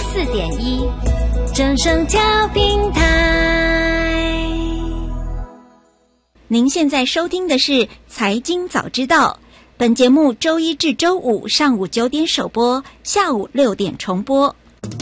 104.1正声调频台。 您现在收听的是财经早知道，本节目周一至周五上午9点首播，下午6点重播。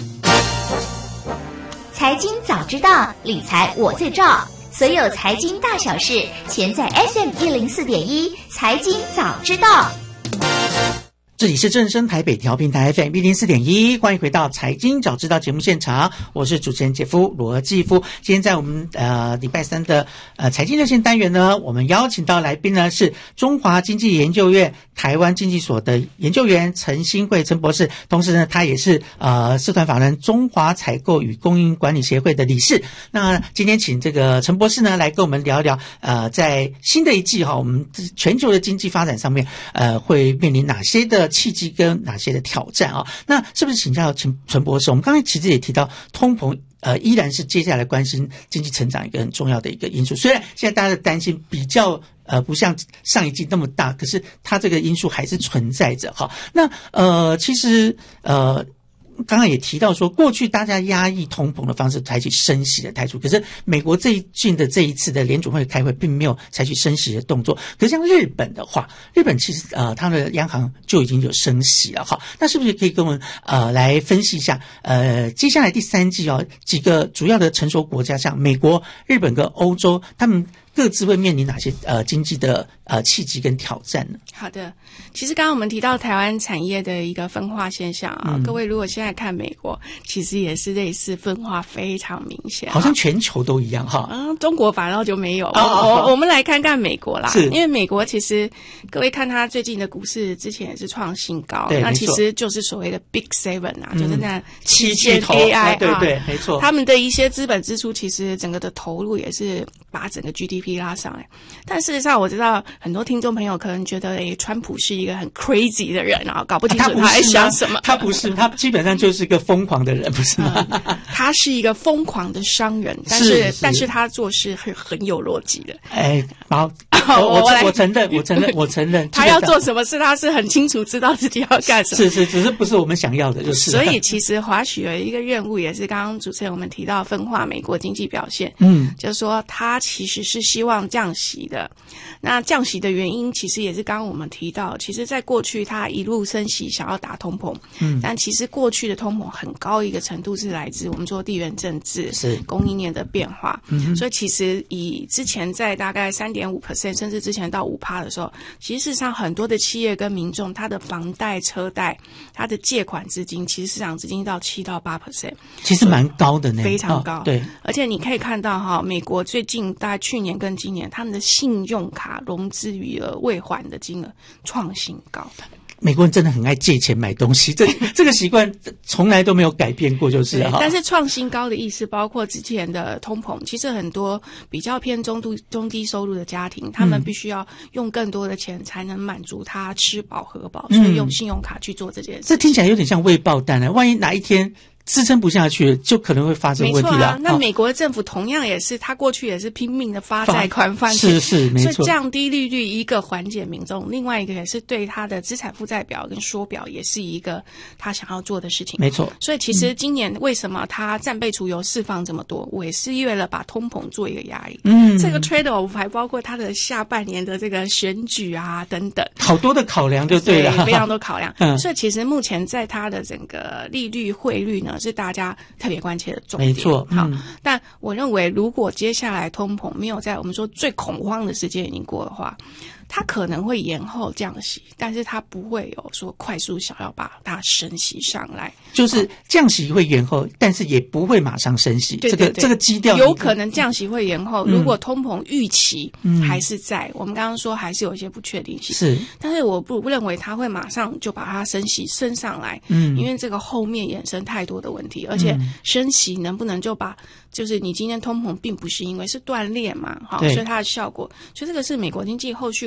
财经早知道，理财我最照，所有财经大小事，全在 FM104.1 财经早知道。 这里是正声台北调频台 FM104.1， 欢迎回到财经早知道节目现场，我是主持人杰夫罗继夫。今天在我们礼拜三的财经热线单元呢，我们邀请到来宾呢是中华经济研究院台湾经济所的研究员陈新贵陈博士，同时呢他也是社团法人中华采购与供应管理协会的理事。那今天请这个陈博士呢来跟我们聊一聊在新的一季我们全球的经济发展上面会面临哪些的契机跟哪些的挑战啊？那是不是请教陈博士？我们刚才其实也提到通膨依然是接下来关心经济成长一个很重要的一个因素。虽然现在大家的担心比较不像上一季那么大，可是它这个因素还是存在着哈。那其实刚刚也提到说，过去大家压抑通膨的方式采取升息的态度，可是美国这一次的联准会开会并没有采取升息的动作。可是像日本的话，日本其实它的央行就已经有升息了哈。那是不是可以跟我们来分析一下接下来第三季几个主要的成熟国家，像美国、日本跟欧洲，他们各自会面临哪些经济的契机跟挑战呢？ 好的，其实刚刚我们提到台湾产业的一个分化现象各位如果现在看美国，其实也是类似分化非常明显， 好像全球都一样哈。 中国反倒就没有。我们来看看美国啦， 是因为美国其实各位看它最近的股市之前也是创新高， 对， 那其实就是所谓的 Big Seven 就是那七件 AI 对对，没错。 他们的一些资本支出其实整个的投入也是把整个 GDP 拉上来。但事实上我知道很多听众朋友可能觉得川普是一个很 crazy 的人搞不清楚他在想什么。 他不是，他基本上就是个疯狂的人，不是吗？ 他是一个疯狂的商人，但是他做事很有逻辑的。 好，我承认， 他要做什么事，他是很清楚知道自己要干什么。 是，只是不是我们想要的，就是。 所以其实华许的一个任务也是刚刚主持人我们提到分化美国经济表现，就是说他其实是希望降息的。那降息的原因其实也是刚刚我们提到，其实在过去他一路升息想要打通膨，但其实过去的通膨很高一个程度是来自我们说地缘政治、是供应链的变化，所以其实以之前在大概 3.5% 甚至之前到 5% 的时候，其实事实上很多的企业跟民众他的房贷、车贷、他的借款资金，其实市场资金到7到8%， 其实蛮高的呢， 非常高。 对， 而且你可以看到美国最近大概去年跟今年他们的信用卡融资余额未还的金额创新高。 美国人真的很爱借钱买东西，这个习惯从来都没有改变过，就是了。 但是创新高的意思包括之前的通膨，其实很多比较偏中低收入的家庭，他们必须要用更多的钱才能满足他吃饱喝饱，所以用信用卡去做这件事。 这听起来有点像未爆弹万一哪一天支撑不下去，就可能会发生问题了。 那美国的政府同样也是，他过去也是拼命的发债款翻钱，是没错。 所以降低利率一个缓解民众，另外一个也是对他的资产负债表跟缩表也是一个他想要做的事情。 没错。 所以其实今年为什么他战备储油释放这么多，我也是为了把通膨做一个压抑。这个 trade off 还包括他的下半年的这个选举等等， 好多的考量就对了， 对，非常多考量。所以其实目前在他的整个利率汇率呢，是大家特别关切的重点。 没错。 好，但我认为如果接下来通膨没有在我们说最恐慌的时间已经过的话，它可能会延后降息，但是它不会有说快速想要把它升息上来。 就是降息会延后，但是也不会马上升息。 对对对， 这个基调有可能降息会延后。如果通膨预期还是在，我们刚刚说还是有一些不确定性。 是， 但是我不认为它会马上就把它升息升上来。因为这个后面衍生太多的问题，而且升息能不能就把就是你今天通膨并不是因为是断裂嘛，所以它的效果，所以这个是美国经济后续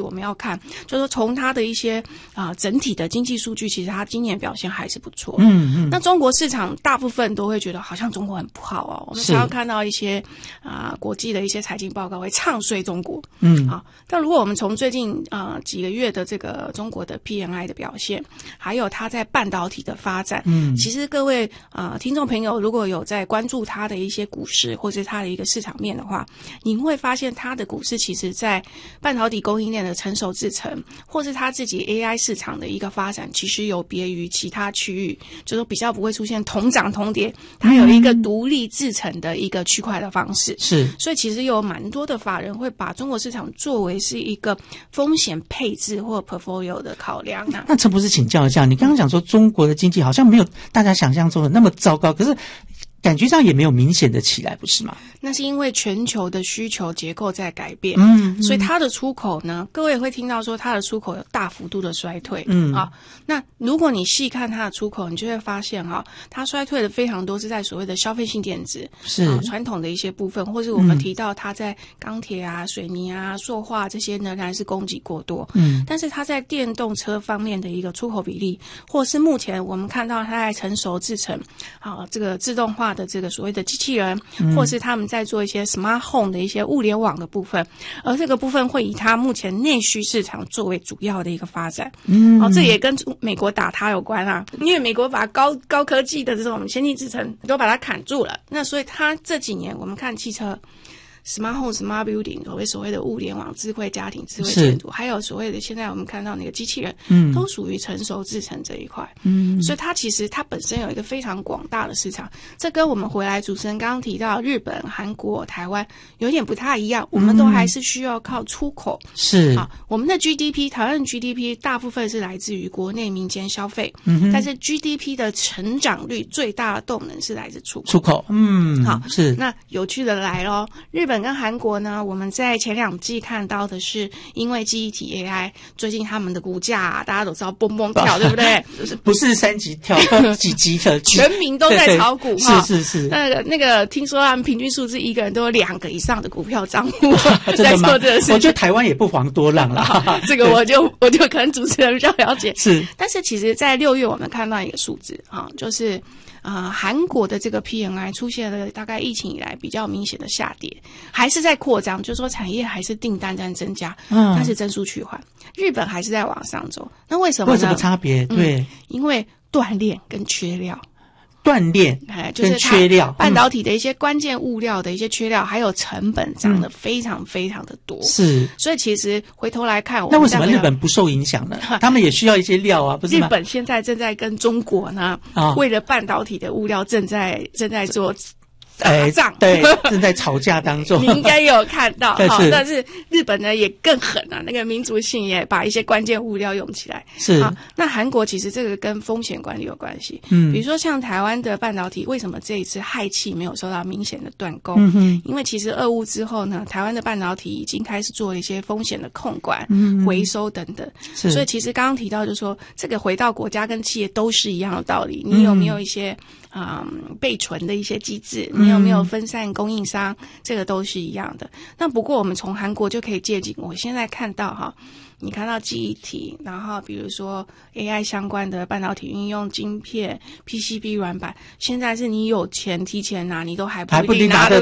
我们要看，就是说从它的一些整体的经济数据，其实它今年表现还是不错。那中国市场大部分都会觉得好像中国很不好哦，我们常常看到一些国际的一些财经报告会唱衰中国。但如果我们从最近几个月的这个中国的 PMI 的表现，还有它在半导体的发展，其实各位听众朋友如果有在关注它的一些股市或是它的一个市场面的话，你会发现它的股市其实在半导体供应链的成熟制程，或是它自己 AI 市场的一个发展，其实有别于其他区域，就是说比较不会出现同涨同跌，它有一个独立制程的一个区块的方式。是，所以其实有蛮多的法人会把中国市场作为是一个风险配置或 portfolio 的考量。 那陈博士请教一下，你刚刚讲说中国的经济好像没有大家想象中的那么糟糕，可是感觉上也没有明显的起来，不是吗？ 那是因为全球的需求结构在改变，所以它的出口呢，各位会听到说它的出口有大幅度的衰退。那如果你细看它的出口，你就会发现它衰退的非常多是在所谓的消费性电子，是传统的一些部分，或是我们提到它在钢铁啊、水泥啊、塑化这些仍然是供给过多。但是它在电动车方面的一个出口比例，或是目前我们看到它在成熟制程，这个自动化的这个所谓的机器人，或是他们在做一些 smart home 的一些物联网的部分，而这个部分会以它目前内需市场作为主要的一个发展。这也跟美国打它有关啊，因为美国把高科技的这种先进制程都把它砍住了，那所以它这几年我们看汽车Smart Home, Smart Building， 所谓的物联网、智慧家庭、智慧建筑，还有所谓的现在我们看到那个机器人，都属于成熟制程这一块。所以它其实它本身有一个非常广大的市场。这跟我们回来主持人刚刚提到日本、韩国、台湾有点不太一样，我们都还是需要靠出口。是我们的 GDP， 台湾的 GDP 大部分是来自于国内民间消费，但是 GDP 的成长率最大的动能是来自出口。好，是那有趣的来咯，日本跟韩国呢，我们在前2季看到的是，因为记忆体 AI， 最近他们的股价大家都知道蹦蹦跳，对不对？ 不是3级跳，几级的， 全民都在炒股哈。是。 那个，听说他们平均数字一个人都有2个以上的股票账户在做这个事情。 我觉得台湾也不遑多让啦。 这个我就可能主持人比较了解。是，但是其实，在6月我们看到一个数字就是韩国的这个 PMI 出现了大概疫情以来比较明显的下跌，还是在扩张，就是说产业还是订单在增加，但是增速趋缓。日本还是在往上走，那为什么呢？ 为什么差别？对， 因为锻炼跟缺料。 锻炼跟缺料， 半导体的一些关键物料的一些缺料，还有成本涨得非常非常的多。是，所以其实回头来看， 那为什么日本不受影响呢？他们也需要一些料啊，不是吗？ 日本现在正在跟中国呢，为了半导体的物料正在做打仗， 对，正在吵架当中。 你应该有看到哈，但是日本呢也更狠啊，那个民族性也把一些关键物料用起来。是，那韩国其实这个跟风险管理有关系。比如说像台湾的半导体，为什么这一次氦气没有受到明显的断供？因为其实俄乌之后呢，台湾的半导体已经开始做了一些风险的控管、回收等等。所以其实刚刚提到就是说，这个回到国家跟企业都是一样的道理。你有没有一些备存的一些机制？你有没有分散供应商？这个都是一样的。那不过我们从韩国就可以借鉴，我现在看到你看到记忆体，然后比如说 AI 相关的半导体运用晶片、PCB 软板，现在是你有钱提前拿，你都还不一定拿得